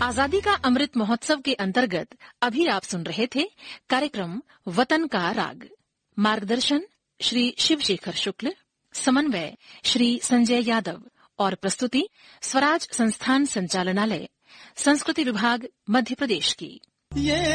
आजादी का अमृत महोत्सव के अंतर्गत अभी आप सुन रहे थे कार्यक्रम वतन का राग। मार्गदर्शन श्री शिवशेखर शुक्ल, समन्वय श्री संजय यादव और प्रस्तुति स्वराज संस्थान संचालनालय, संस्कृति विभाग, मध्य प्रदेश की।